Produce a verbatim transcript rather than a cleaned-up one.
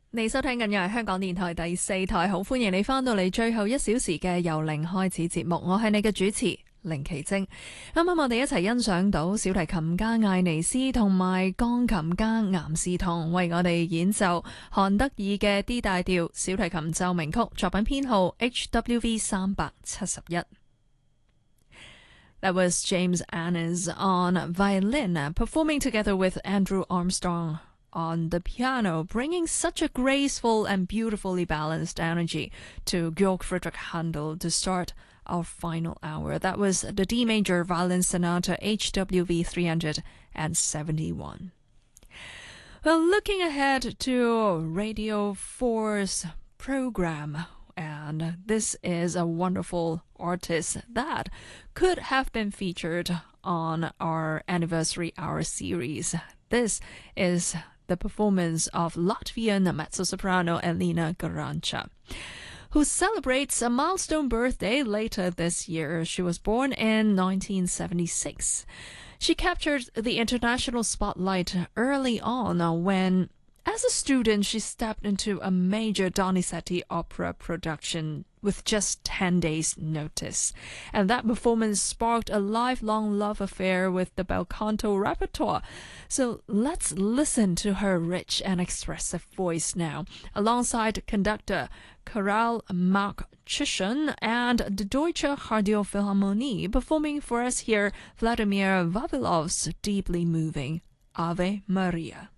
你收聽緊嘅係香港電台第四台，好歡迎你翻到嚟最後一小時嘅由零開始節目，我係你嘅主持凌奇晶。啱啱我哋一齊欣賞到小提琴家艾尼斯同埋鋼琴家岩士唐為我哋演奏韓德爾嘅 D 大調小提琴奏鳴曲，作品編號 H W V 三百七十一。That was James Annis on violin, performing together with Andrew Armstrong on the piano, bringing such a graceful and beautifully balanced energy to Georg Friedrich Handel to start our final hour. That was the D major violin sonata H W V three seventy-one. Well, looking ahead to Radio four's program, and this is a wonderful artist that could have been featured on our anniversary hour series. This is the performance of Latvian mezzo-soprano Elina Garanca, who celebrates a milestone birthday later this year. She was born in nineteen seventy-six. She captured the international spotlight early on when, as a student, she stepped into a major Donizetti opera production with just ten days' notice. And that performance sparked a lifelong love affair with the bel canto repertoire. So let's listen to her rich and expressive voice now, alongside conductor Karel Mark Chisholm and the Deutsche Radiophilharmonie, performing for us here Vladimir Vavilov's deeply moving Ave Maria.